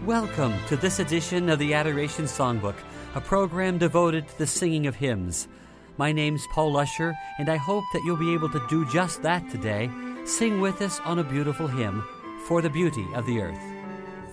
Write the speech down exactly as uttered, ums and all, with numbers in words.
Welcome to this edition of the Adoration Songbook, a program devoted to the singing of hymns. My name's Paul Lusher, and I hope that you'll be able to do just that today. Sing with us on a beautiful hymn, For the Beauty of the Earth.